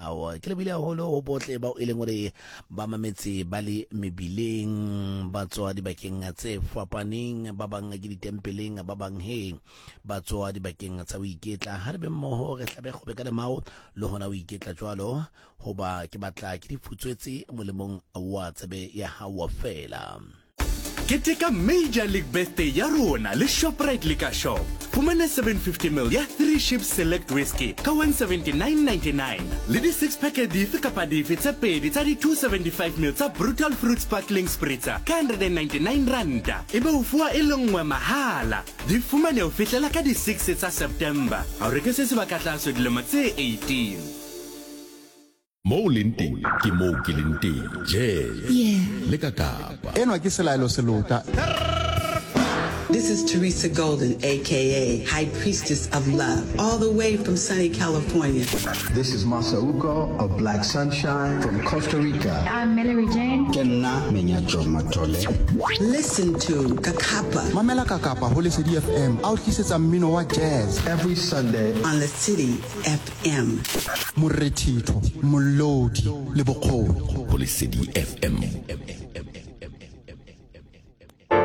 hao ke le bile holo ho botle ba e leng hore ba mametse ba le mebileng ba tswa dibakeng tse fapaneng ba bang ke ditempeleng ba bang he ba tswa dibakeng tsa ho iketla ha re be mmoho re hlabe khobe ka le mao le hona ho iketla jwalo hoba ke batla ke di futswetse molemong wa tsebe ya hao fela. Keteka Major League Birthday ya rona le Shoprite Liquor Shop. Fumana 750ml ya 3 Ships Select Whiskey ka 179.99. Le di 6 pack dife kapa dife tsa pedi tsa di 275ml tsa Brutal Fruit Sparkling Spritzer ka 199 ranta. Ebe o fuwa e le nngwe mahala. Di fumane o fihlela ka di 6 tsa September. Ha re ke se sebaka tlase dilemo tse 18. Mo lenteng ke mo ke lenteng je le kakapa enwa ke selaelo selota. This is Teresa Golden, a.k.a. High Priestess of Love, all the way from sunny California. This is Masauko of Black Sunshine from Costa Rica. I'm Mallory Jane. Kenna Menyacho Matole. Listen to Kakapa. Mamela Kakapa, Holy City FM, out kisetsa mmino wa jazz. Every Sunday on the City FM. Moretito, Molodi, le Bokgoni. Holy City FM.